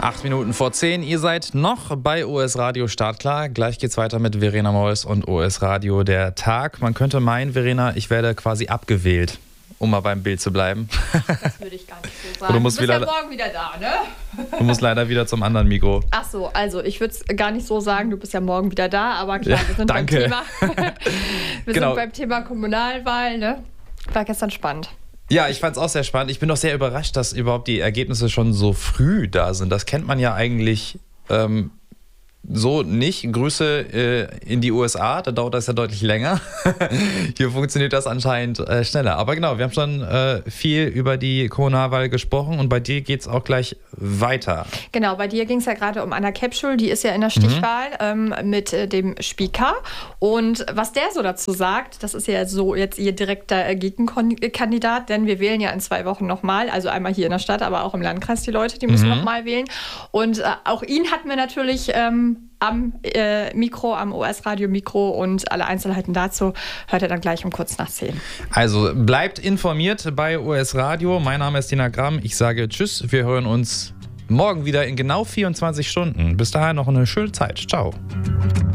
8:08. Ihr seid noch bei OS Radio Startklar. Gleich geht's weiter mit Verena Meuss und OS Radio der Tag. Man könnte meinen, Verena, ich werde quasi abgewählt, um mal beim Bild zu bleiben. Das würde ich gar nicht so sagen. Du bist ja morgen wieder da, ne? Du musst leider wieder zum anderen Mikro. Ach so, also ich würde es gar nicht so sagen, du bist ja morgen wieder da, aber klar, wir sind danke. sind beim Thema Kommunalwahl, ne? War gestern spannend. Ja, ich fand es auch sehr spannend. Ich bin doch sehr überrascht, dass überhaupt die Ergebnisse schon so früh da sind. Das kennt man ja eigentlich so nicht. Grüße in die USA, da dauert das ja deutlich länger. Hier funktioniert das anscheinend schneller. Aber genau, wir haben schon viel über die Kommunalwahl gesprochen und bei dir geht es auch gleich weiter. Genau, bei dir ging es ja gerade um Anna Käpschel, die ist ja in der Stichwahl mit dem Spieker. Und was der so dazu sagt, das ist ja so jetzt ihr direkter Gegenkandidat, denn wir wählen ja in 2 Wochen nochmal, also einmal hier in der Stadt, aber auch im Landkreis die Leute, die müssen nochmal wählen. Und auch ihn hatten wir natürlich am Mikro, am OS-Radio-Mikro und alle Einzelheiten dazu hört ihr dann gleich um kurz nach 10. Also bleibt informiert bei OS Radio. Mein Name ist Dina Gramm. Ich sage Tschüss. Wir hören uns morgen wieder in genau 24 Stunden. Bis dahin noch eine schöne Zeit. Ciao.